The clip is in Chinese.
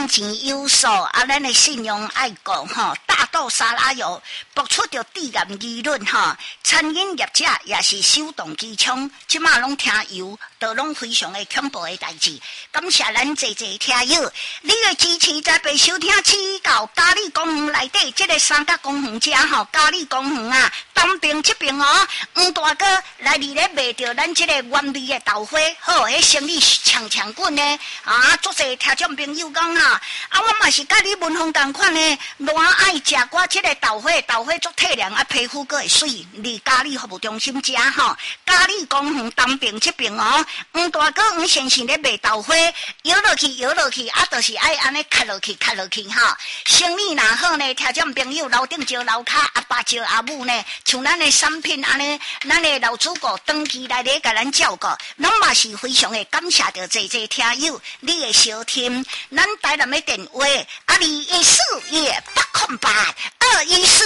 赚钱有数，啊，咱的信用爱顾吼，大豆沙拉油爆出着致癌议论吼，餐饮业者也是手动机枪，即马拢听油，都拢非常的恐怖的代志。感谢咱济听友，你的支持才被收听起到嘉里公园内底这个三角公园遮吼，嘉里公园啊，东边这边哦，黄大哥来伫咧卖着咱这个原味的豆花，好，迄生意强滚呢。啊，足侪听众朋友讲啊，我嘛是甲你文风同款呢，偌爱食我这个豆花足体凉啊，皮肤阁会水。离嘉里服务中心遮吼，嘉里公园东边这边哦，黄大哥黄先生咧卖豆花，摇落去，啊，就是爱安尼卡落去吼。生意若好呢，听众朋友楼顶招楼骹，阿爸招阿母呢，像咱的产品安尼，咱的老主顾长期来咧甲咱照顾，拢嘛是非常的感谢着济听友你的收听。咱台南的电话2141808214。